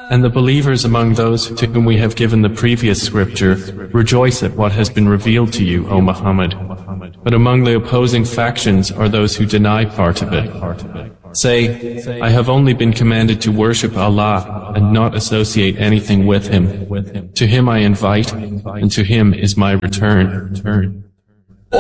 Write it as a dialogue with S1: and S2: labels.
S1: And the believers among those to whom we have given the previous scripture rejoice at what has been revealed to you, O Muhammad. But among the opposing factions are those who deny part of it. Say, I have only been commanded to worship Allah and not associate anything with Him. To Him I invite, and to Him is my return.